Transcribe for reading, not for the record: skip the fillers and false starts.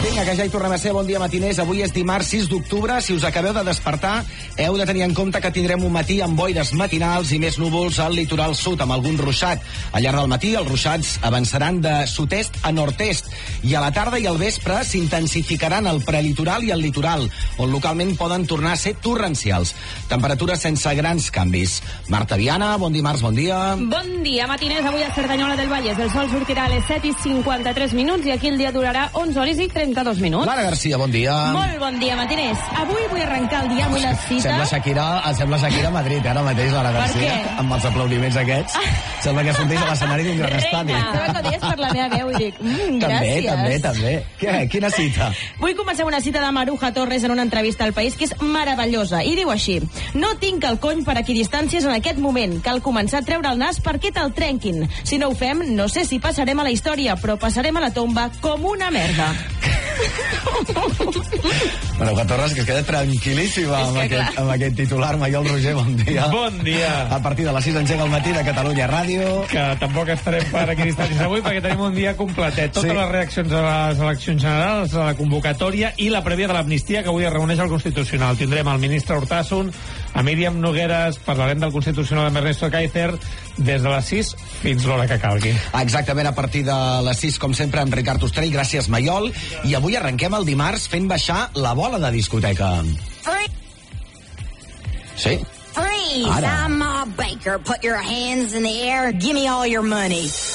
Vinga, que ja hi tornem a ser. Bon dia, matiners. Avui és dimarts 6 d'octubre. Si us acabeu de despertar, heu de tenir en compte que tindrem un matí amb boires matinals i més núvols al litoral sud, amb algun ruixat. Al llarg del matí, els ruixats avançaran de sud-est a nord-est. I a la tarda i al vespre s'intensificaran al prelitoral i al litoral, on localment poden tornar a ser torrencials. Temperatures sense grans canvis. Marta Viana, bon dimarts, bon dia. Bon dia, matiners. Avui a Cerdanyola del Vallès el sol sortirà a les 7:53 minuts i aquí el dia durarà 11 hores i 32 minuts. Lara Garcia, bon dia. Molt bon dia, matiners. Avui vull arrencar el dia amb una cita. Sembla Shakira a Madrid, ara mateix, Lara Garcia. Per què? Amb els aplaudiments aquests. Sembla que sorteix a l'escenari d'un gran estadi. Estava que ho deies per la meva veu i dic, gràcies. També. Què? Quina cita? Vull començar una cita de Maruja Torres en una entrevista al País que és meravellosa i diu així: no tinc el cony per equidistàncies en aquest moment. Cal començar a treure el nas perquè te'l trenquin. Si no ho fem, no sé si passarem a la història, però passarem a la tomba com una merda. Maruja Torres, que es queda tranquil·líssima amb aquest titular. Maiol Roger, bon dia. Bon dia. A partir de les 6 engega el matí de Catalunya Ràdio. Que tampoc estarem per equidistàncies avui perquè tenim un dia completet. Totes les reaccions a les eleccions generals, a la convocatòria i la prèvia de l'amnistia que avui es reuneix al Constitucional. Tindrem el ministre Urtasun, a Míriam Nogueras, parlarem del Constitucional amb Ernesto Kaiser des de les 6 fins l'hora que calgui. Exactament, a partir de les 6, com sempre, amb Ricard Ostrell. Gràcies, Maiol. I avui arrenquem el dimarts fent baixar la bola de discoteca. Sí. Freeze! Ara. I'm Ma Baker. Put your hands in the air. Give me all your money.